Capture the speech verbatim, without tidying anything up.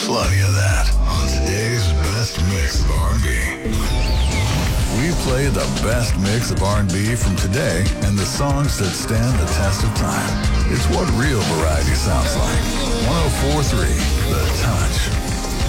Plenty of that on today's best mix of R and B. We play the best mix of R and B from today and the songs that stand the test of time. It's what real variety sounds like. one oh four point three The Touch.